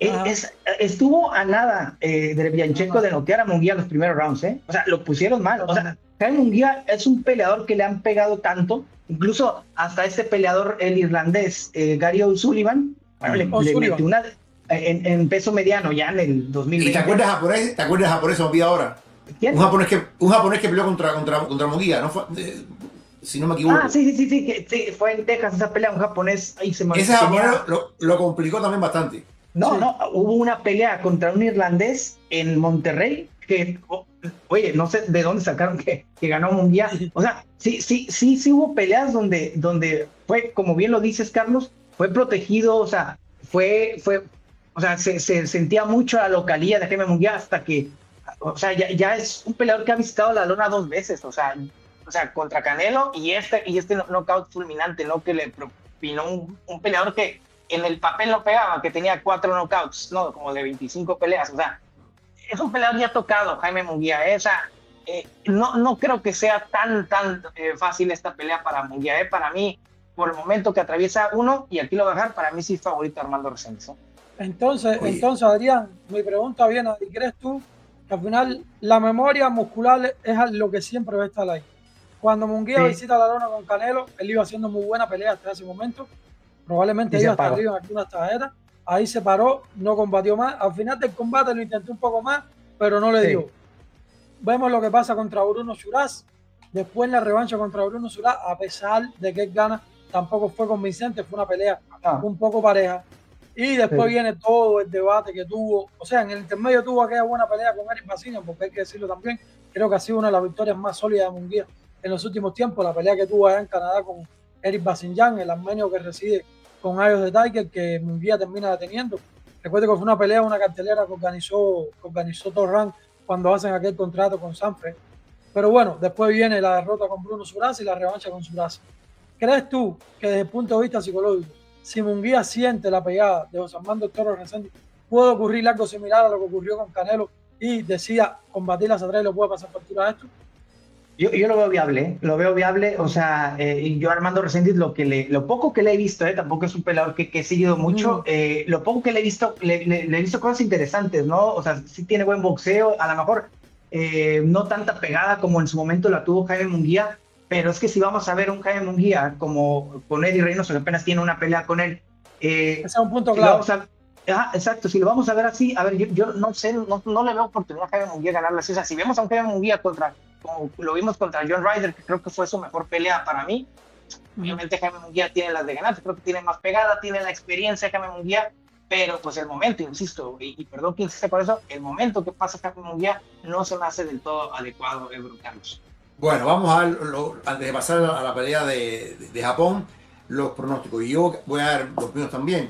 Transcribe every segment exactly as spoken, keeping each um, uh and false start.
Es, estuvo a nada eh, de Bianchenko de noquear a Munguía los primeros rounds, ¿eh? O sea, lo pusieron mal. O sea, Jaime Munguía es un peleador que le han pegado tanto, incluso hasta este peleador, el irlandés, eh, Gary O'Sullivan, bueno, le, le metió una en, en peso mediano ya en el dos mil veinte. ¿Y te acuerdas japonés? ¿Te acuerdas japonés? Se me olvida ahora. ¿Quién? Un japonés que, un japonés que peleó contra, contra, contra Munguía, ¿no fue? Eh, si no me equivoco. Ah, sí, sí, sí, sí, que, sí, fue en Texas esa pelea, un japonés. Ahí se Ese japonés lo, lo complicó también bastante. No, sí. no, hubo una pelea contra un irlandés en Monterrey que, oh, oye, no sé de dónde sacaron que, que ganó Munguía. O sea, sí, sí, sí, sí hubo peleas donde, donde fue, como bien lo dices, Carlos, fue protegido, o sea, fue, fue, o sea, se, se sentía mucho la localía de Jaime Munguía hasta que, o sea, ya, ya es un peleador que ha visitado la lona dos veces, o sea, o sea, contra Canelo y este, y este knockout fulminante, ¿no? Que le propinó un, un peleador que en el papel no pegaba, que tenía cuatro knockouts, no, como de veinticinco peleas, o sea, es un peleador ya tocado, Jaime Munguía, ¿eh? O sea, eh, no, no creo que sea tan, tan eh, fácil esta pelea para Munguía, ¿eh? Para mí, por el momento que atraviesa uno, y aquí lo voy a dejar, para mí sí es favorito Armando Reséndiz, ¿eh? Entonces, Oye. entonces, Adrián, mi pregunta viene, ¿crees tú que al final la memoria muscular es lo que siempre va a estar ahí? Cuando Munguía sí. visita la lona con Canelo, él iba haciendo muy buena pelea hasta ese momento, probablemente iba hasta arriba en algunas tarjetas, ahí se paró, no combatió más, al final del combate lo intentó un poco más, pero no le sí. dio. Vemos lo que pasa contra Bruno Suraz, después en la revancha contra Bruno Suraz, a pesar de que él gana, tampoco fue convincente, fue una pelea ah. un poco pareja, y después sí. viene todo el debate que tuvo, o sea, en el intermedio tuvo aquella buena pelea con Eric Basiño, porque hay que decirlo también, creo que ha sido una de las victorias más sólidas de Munguía en los últimos tiempos, la pelea que tuvo allá en Canadá con Eric Basiñán, el armenio que reside con Ayos de Tiger, que Munguía termina deteniendo. Recuerdo que fue una pelea, una cartelera que organizó, que organizó Torran cuando hacen aquel contrato con Sanfrecce. Pero bueno, después viene la derrota con Bruno Suraz y la revancha con Suraz. ¿Crees tú que desde el punto de vista psicológico, si Munguía siente la pegada de José Armando Toro Reséndiz, puede ocurrir algo similar a lo que ocurrió con Canelo y decida combatir a atrás y lo puede pasar factura a esto? Yo, yo lo veo viable, ¿eh? Lo veo viable, o sea, eh, yo Armando Reséndiz, lo, que le, lo poco que le he visto, ¿eh? Tampoco es un peleador que, que he seguido mucho, mm. eh, lo poco que le he visto, le, le, le he visto cosas interesantes, ¿no? O sea, sí tiene buen boxeo, a lo mejor eh, no tanta pegada como en su momento la tuvo Jaime Munguía, pero es que si vamos a ver un Jaime Munguía como con Eddie Reynoso, que apenas tiene una pelea con él, eh, ese es un punto clave. Si ah, exacto, si lo vamos a ver así, a ver, yo, yo no sé, no, no le veo oportunidad a Jaime Munguía ganarla así, o sea, si vemos a un Jaime Munguía contra como lo vimos contra John Ryder, que creo que fue su mejor pelea para mí. Obviamente Jaime Munguía tiene las de ganar, creo que tiene más pegada, tiene la experiencia Jaime Munguía, pero pues el momento, insisto, y, y perdón que insiste por eso, el momento que pasa Jaime Munguía no se me hace del todo adecuado, Ebro Carlos. Bueno, vamos a ver, lo, antes de pasar a la pelea de, de, de Japón, los pronósticos, y yo voy a dar los míos también.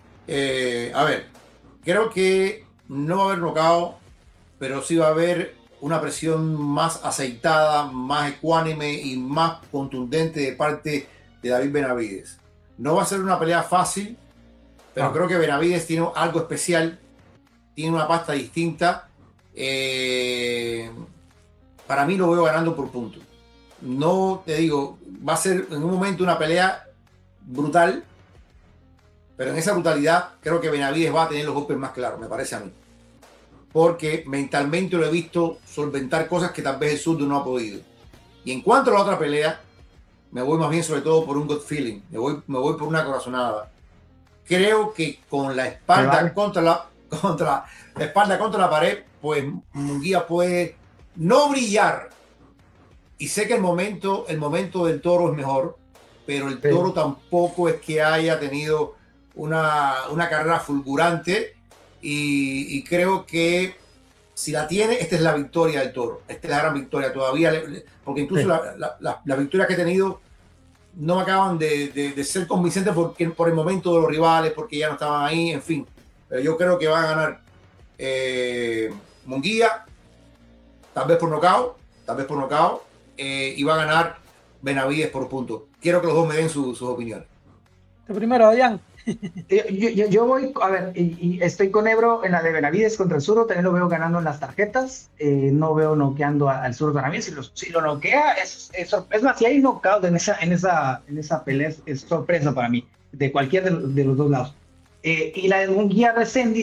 Eh, a ver, creo que no va a haber knockout, pero sí va a haber una presión más aceitada, más ecuánime y más contundente de parte de David Benavidez. No va a ser una pelea fácil, pero ah. creo que Benavidez tiene algo especial, tiene una pasta distinta. Eh, para mí lo veo ganando por puntos. No te digo, va a ser en un momento una pelea brutal, pero en esa brutalidad creo que Benavidez va a tener los golpes más claros, me parece a mí. Porque mentalmente lo he visto solventar cosas que tal vez el zurdo no ha podido. Y en cuanto a la otra pelea, me voy más bien sobre todo por un gut feeling, me voy, me voy por una corazonada. Creo que con la espalda vale. contra la, contra la espalda contra la pared, pues Munguía puede no brillar. Y sé que el momento, el momento del Toro es mejor, pero el Toro sí. tampoco es que haya tenido una, una carrera fulgurante. Y, y creo que si la tiene, esta es la victoria del Toro. Esta es la gran victoria todavía, porque incluso sí. las la, la, la victorias que he tenido no me acaban de, de, de ser convincentes porque, por el momento de los rivales, porque ya no estaban ahí, en fin. Pero yo creo que va a ganar eh, Munguía, tal vez por nocaut, tal vez por nocaut, eh, y va a ganar Benavidez por puntos. Quiero que los dos me den su, sus opiniones. De primero, Adrián. Yo, yo, yo voy, a ver, y, y estoy con Ebro en la de Benavidez contra el zurdo, también lo veo ganando en las tarjetas, eh, no veo noqueando al zurdo también, si lo, si lo noquea, es, es, es más, si hay knockout en esa, en esa, en esa pelea, es, es sorpresa para mí, de cualquier de, de los dos lados. Eh, y la de Munguía Reséndiz,